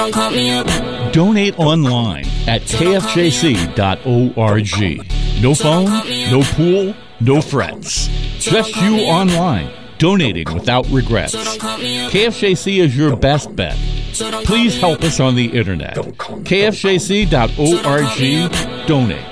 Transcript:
Donate online at kfjc.org. No phone, no pool, no frets. Just you online, donating without regrets. KFJC is your best bet. Please help us on the internet. kfjc.org. Donate.